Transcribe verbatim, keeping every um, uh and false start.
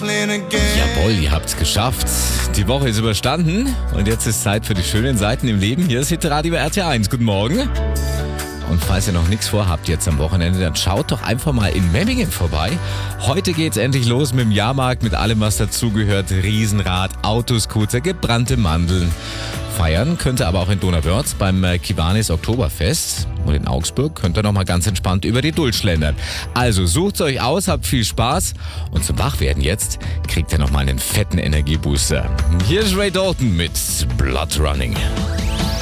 Jawohl, ihr habt's geschafft. Die Woche ist überstanden und jetzt ist Zeit für die schönen Seiten im Leben. Hier ist Hitradio R T eins. Guten Morgen. Und falls ihr noch nichts vorhabt jetzt am Wochenende, dann schaut doch einfach mal in Memmingen vorbei. Heute geht's endlich los mit dem Jahrmarkt, mit allem, was dazugehört. Riesenrad, Autoscooter, gebrannte Mandeln. Feiern könnt ihr aber auch in Donauwörth beim Kiwanis Oktoberfest. Und in Augsburg könnt ihr noch mal ganz entspannt über die Duld schlendern. Also sucht's euch aus, habt viel Spaß. Und zum Wachwerden jetzt kriegt ihr noch mal einen fetten Energiebooster. Hier ist Ray Dalton mit Blood Running.